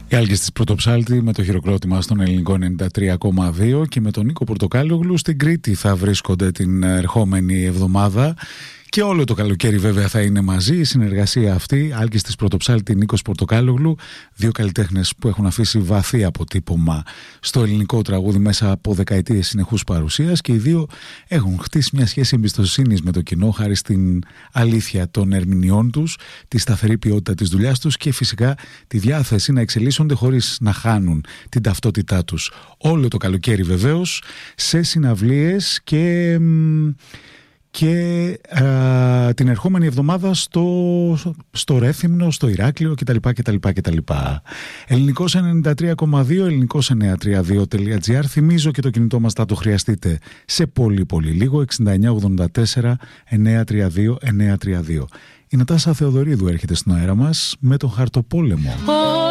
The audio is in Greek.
Οι Άλγες της Πρωτοψάλτη με το χειροκρότημα στον ελληνικό 93,2 και με τον Νίκο Πορτοκάλογλου στην Κρήτη θα βρίσκονται την ερχόμενη εβδομάδα. Και όλο το καλοκαίρι βέβαια θα είναι μαζί η συνεργασία αυτή, Άλκης της Πρωτοψάλτη, Νίκος Πορτοκάλογλου, δύο καλλιτέχνες που έχουν αφήσει βαθύ αποτύπωμα στο ελληνικό τραγούδι μέσα από δεκαετίες συνεχούς παρουσίας, και οι δύο έχουν χτίσει μια σχέση εμπιστοσύνης με το κοινό χάρη στην αλήθεια των ερμηνειών τους, τη σταθερή ποιότητα της δουλειάς τους και φυσικά τη διάθεση να εξελίσσονται χωρίς να χάνουν την ταυτότητά τους. Όλο το καλοκαίρι βεβαίως σε συναυλίες και την ερχόμενη εβδομάδα στο Ρέθυμνο, στο Ηράκλειο κτλ. Ελληνικός 93,2, ελληνικός932.gr. Θυμίζω και το κινητό μας θα το χρειαστείτε σε πολύ λίγο, 6984 932 932. Η Νατάσα Θεοδωρίδου έρχεται στον αέρα μας με τον Χαρτοπόλεμο.